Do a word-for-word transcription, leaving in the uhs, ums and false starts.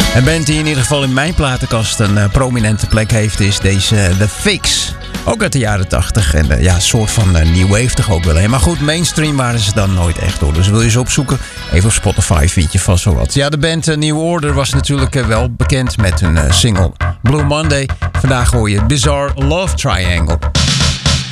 Een band die in ieder geval in mijn platenkast een uh, prominente plek heeft is deze uh, The Fix. Ook uit de jaren tachtig en uh, ja, een soort van uh, new wave toch ook wel. Hè? Maar goed, mainstream waren ze dan nooit echt hoor. Dus wil je ze opzoeken, even op Spotify vind je vast wel wat. Ja, de band uh, New Order was natuurlijk uh, wel bekend met hun uh, single Blue Monday. Vandaag hoor je Bizarre Love Triangle.